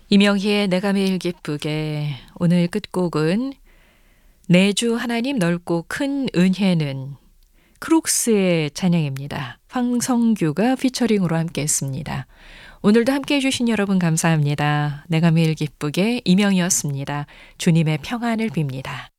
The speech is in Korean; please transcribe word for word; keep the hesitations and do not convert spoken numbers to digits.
이명희의 내가 매일 기쁘게. 오늘 끝곡은 내 주 하나님 넓고 큰 은혜는 크룩스의 찬양입니다. 황성규가 피처링으로 함께했습니다. 오늘도 함께해 주신 여러분 감사합니다. 내가 매일 기쁘게 이명희였습니다. 주님의 평안을 빕니다.